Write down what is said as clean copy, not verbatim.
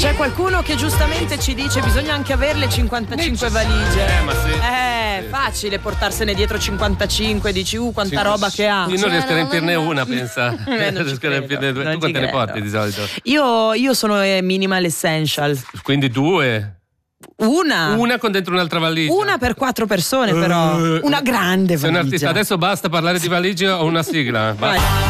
C'è qualcuno che giustamente ci dice bisogna anche averle 55 valigie. Ma sì. Facile portarsene dietro 55, dici quanta roba che ha. Io non riesco a riempirne una, pensa. Non riesco a riempirne due. Tu quante ne porti di solito? Io sono minimal essential. Quindi 2. Una con dentro un'altra valigia. Una per 4 persone, però. Una grande valigia. Sei un artista. Adesso basta parlare di valigie, ho una sigla. Vai.